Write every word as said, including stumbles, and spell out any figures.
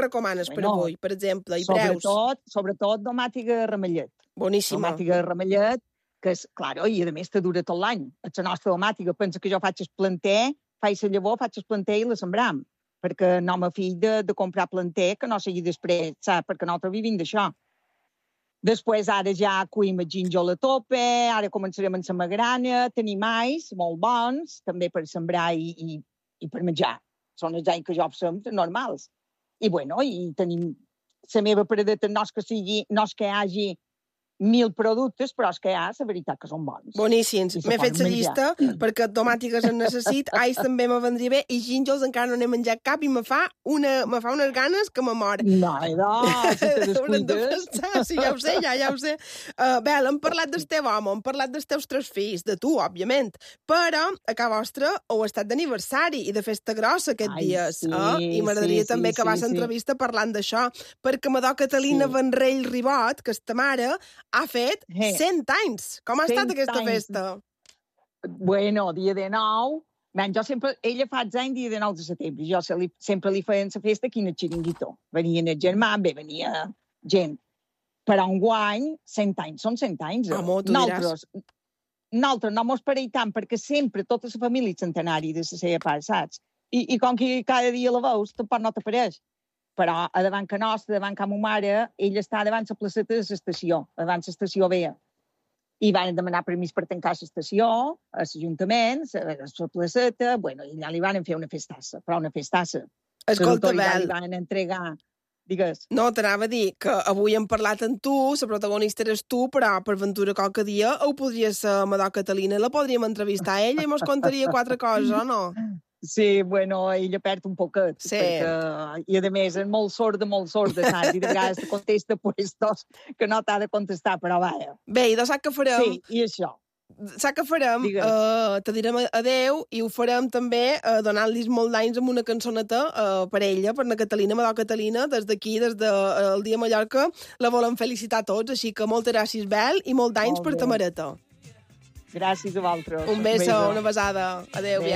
recomanes per Bueno, avui, per exemple? I breus. Sobretot, sobretot domàtica de ramellet. Boníssima. Domàtica de ramellet, que és, claro, i a més te dura tot l'any. És la nostra domàtica. Pensa que jo faig el planter, faig la llavor, faig el planter i la sembram. Perquè no me fill de, de comprar planter que no sigui després, saps? Perquè nosaltres vivim d'això. Després ara ja cuim el gínjol a tope, ara començarem amb la magrana, tenim ais molt bons, també per sembrar i, i, i per menjar. Són els anys que jo som normals. I bueno, i tenim la meva paradeta, no és que sigui, no és que hi hagi mil productes, però és que hi ha, la veritat, que són bons. Boníssims. M'he fet la llista, perquè tomàtiques en necessit, ais també me vendria bé, i gínjols encara no n'he menjat cap i me fa, una, me fa unes ganes que me mor. No, no, si te descuides. Sí, ja ho sé, ja, ja ho sé. Uh, bé, hem parlat del teu home, hem parlat dels teus tres fills, de tu, òbviament, però a casa vostra heu estat d'aniversari i de festa grossa aquests Ai, dies, sí, eh? I m'agradaria sí, també sí, acabar sí, l'entrevista parlant d'això, perquè Madó Catalina Sí. Vendrell Ribot, que és ta mare, ha fet Eh, cent anys. Com ha estat cent aquesta anys. festa? Bueno, dia de nou, ben, jo sempre, ella fa anys dia de nou de setembre, jo se li, sempre li feien la festa aquí en el xiringuito. Venien el germà, bé, venia gent. Però un guany, cent anys, són cent anys. Eh? Home, tu nosaltres, nosaltres no mos parell tant, perquè sempre tota la família és centenari de la seva part, saps? I, I com que cada dia la veus, tampoc no t'apareix. Però a davant que nostra, davant que ma mare, ella està davant la placeta de l'estació, davant l'estació vella. I van demanar permís per tancar l'estació, a l'Ajuntament, a la placeta, bueno, i allà li van fer una festassa, però una festassa. Escolta, Bel, Li van entregar, digues. no, t'anava a dir que avui hem parlat amb tu, la protagonista eres tu, però per ventura qualque dia ho podria ser Madó Catalina, la podríem entrevistar a ella i mos contaria quatre coses, o no? Sí, bueno, ella perd un poquet, Sí. perquè, i a més és molt sorda, molt sorda, saps? I de vegades te contesta puestos que no t'ha de contestar, però vaja. Bé, i de saps què farem? Sí, i això. Saps què farem? Uh, te direm adeu i ho farem també uh, donant-li molt d'anys amb una cançoneta uh, per ella, per la Catalina, Madó Catalina, des d'aquí, des del de, uh, dia Mallorca, la volem felicitar tots, així que moltes gràcies, Bel, i molt d'anys per ta mareta. Gràcies a vosaltres. Un beso, una besada. Adéu,